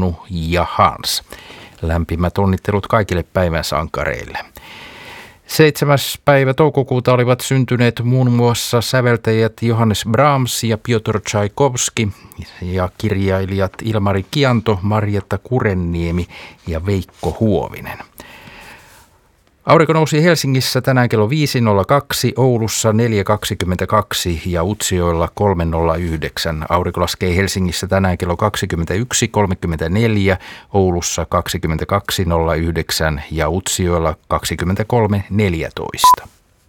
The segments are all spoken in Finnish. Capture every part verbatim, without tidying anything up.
Manu ja Hans. Lämpimät onnittelut kaikille päivän sankareille. seitsemäs päivä toukokuuta olivat syntyneet muun muassa säveltäjät Johannes Brahms ja Piotr Tchaikovsky ja kirjailijat Ilmari Kianto, Marjatta Kurenniemi ja Veikko Huovinen. Aurinko nousi Helsingissä tänään kello viisi nolla kaksi, Oulussa neljä kaksikymmentäkaksi ja Utsjoella kolme nolla yhdeksän. Aurinko laskee Helsingissä tänään kello kaksikymmentäyksi kolmekymmentäneljä, Oulussa kaksikymmentäkaksi nolla yhdeksän ja Utsjoella kaksikymmentäkolme neljätoista.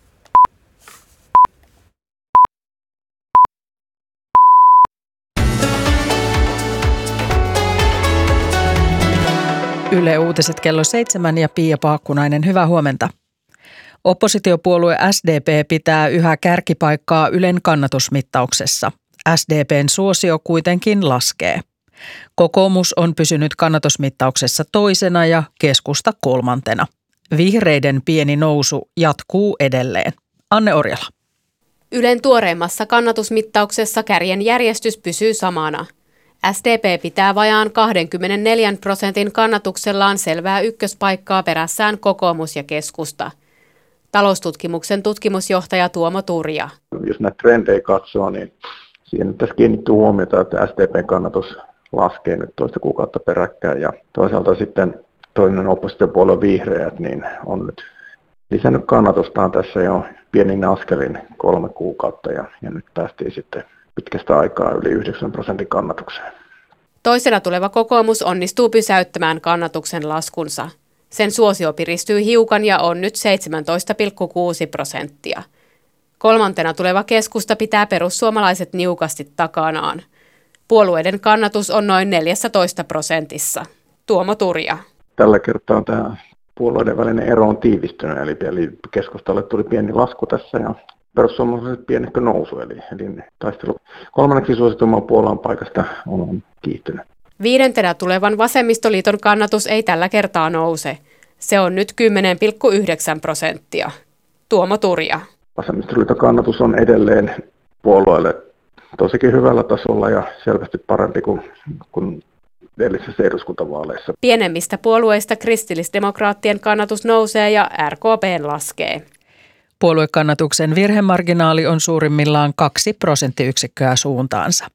Yle Uutiset kello seitsemän ja Pia Paakkunainen, hyvää huomenta. Oppositiopuolue S D P pitää yhä kärkipaikkaa Ylen kannatusmittauksessa. S D P:n suosio kuitenkin laskee. Kokoomus on pysynyt kannatusmittauksessa toisena ja keskusta kolmantena. Vihreiden pieni nousu jatkuu edelleen. Anne Orjala. Ylen tuoreimmassa kannatusmittauksessa kärjen järjestys pysyy samana. S D P pitää vajaan kaksikymmentäneljä prosentin kannatuksellaan selvää ykköspaikkaa perässään kokoomus ja keskusta. Taloustutkimuksen tutkimusjohtaja Tuomo Turja. Jos näitä trendejä katsoo, niin siihen tässä kiinnittyy huomiota, että S D P:n kannatus laskee nyt toista kuukautta peräkkäin. Ja toisaalta sitten toinen oppositiopuolue vihreät niin on nyt lisännyt kannatustaan tässä jo pienin askelin kolme kuukautta ja, ja nyt päästiin sitten pitkästä aikaa yli yhdeksän prosentin kannatukseen. Toisena tuleva kokoomus onnistuu pysäyttämään kannatuksen laskunsa. Sen suosio piristyy hiukan ja on nyt seitsemäntoista pilkku kuusi prosenttia. Kolmantena tuleva keskusta pitää perussuomalaiset niukasti takanaan. Puolueiden kannatus on noin neljätoista prosentissa. Tuomo Turja. Tällä kertaa tämä puolueiden välinen ero on tiivistynyt, eli keskustalle tuli pieni lasku tässä ja perussuomalaiset pienehkö nousu, eli, eli taistelu kolmanneksi suositumman puolueen paikasta on kiihtynyt. Viidentenä tulevan vasemmistoliiton kannatus ei tällä kertaa nouse. Se on nyt kymmenen pilkku yhdeksän prosenttia. Tuomo Turja. Vasemmistoliiton kannatus on edelleen puolueelle tosikin hyvällä tasolla ja selvästi parempi kuin, kuin edellisissä eduskuntavaaleissa. Pienemmistä puolueista kristillisdemokraattien kannatus nousee ja R K P laskee. Puoluekannatuksen virhemarginaali on suurimmillaan kaksi prosenttiyksikköä suuntaansa.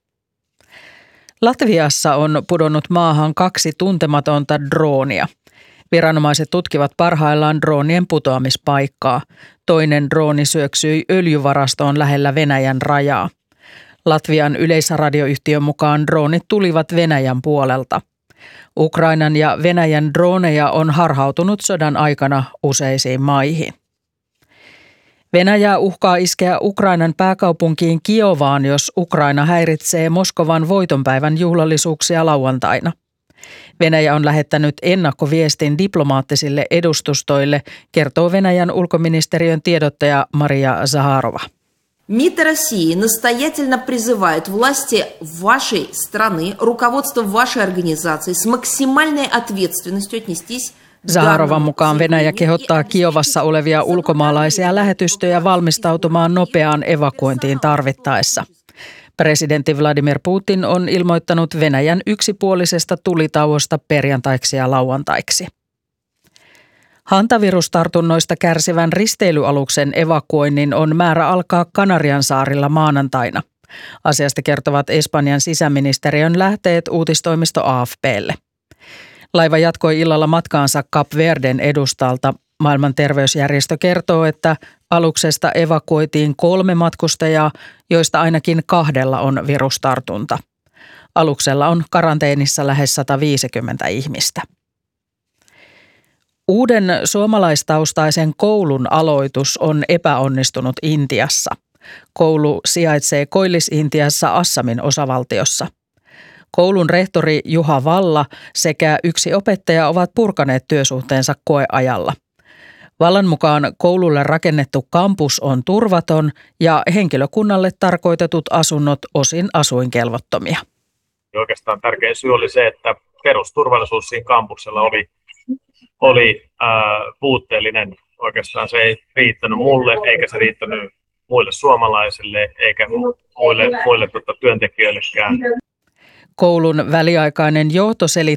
Latviassa on pudonnut maahan kaksi tuntematonta droonia. Viranomaiset tutkivat parhaillaan droonien putoamispaikkaa. Toinen drooni syöksyi öljyvarastoon lähellä Venäjän rajaa. Latvian yleisradioyhtiön mukaan droonit tulivat Venäjän puolelta. Ukrainan ja Venäjän drooneja on harhautunut sodan aikana useisiin maihin. Venäjä uhkaa iskeä Ukrainan pääkaupunkiin Kiovaan, jos Ukraina häiritsee Moskovan voitonpäivän juhlallisuuksia lauantaina. Venäjä on lähettänyt ennakkoviestin diplomaattisille edustustoille, kertoo Venäjän ulkoministeriön tiedottaja Maria Zaharova. МИД России настоятельно призывает власти вашей страны, руководство вашей организации с максимальной ответственностью отнестись. Zaharovan mukaan Venäjä kehottaa Kiovassa olevia ulkomaalaisia lähetystöjä valmistautumaan nopeaan evakuointiin tarvittaessa. Presidentti Vladimir Putin on ilmoittanut Venäjän yksipuolisesta tulitauosta perjantaiksi ja lauantaiksi. Hantavirustartunnoista kärsivän risteilyaluksen evakuoinnin on määrä alkaa Kanariansaarilla maanantaina. Asiasta kertovat Espanjan sisäministeriön lähteet uutistoimisto A F P:lle. Laiva jatkoi illalla matkaansa Kap Verden edustalta. Maailman terveysjärjestö kertoo, että aluksesta evakuoitiin kolme matkustajaa, joista ainakin kahdella on virustartunta. Aluksella on karanteenissa lähes sata viisikymmentä ihmistä. Uuden suomalaistaustaisen koulun aloitus on epäonnistunut Intiassa. Koulu sijaitsee Koillis-Intiassa Assamin osavaltiossa. Koulun rehtori Juha Valla sekä yksi opettaja ovat purkaneet työsuhteensa koeajalla. Vallan mukaan koululle rakennettu kampus on turvaton ja henkilökunnalle tarkoitetut asunnot osin asuinkelvottomia. Oikeastaan tärkein syy oli se, että perusturvallisuus siinä kampuksella oli, oli ää, puutteellinen. Oikeastaan se ei riittänyt mulle eikä se riittänyt muille suomalaisille eikä muille, muille tota, työntekijöillekään. Koulun väliaikainen johto selittää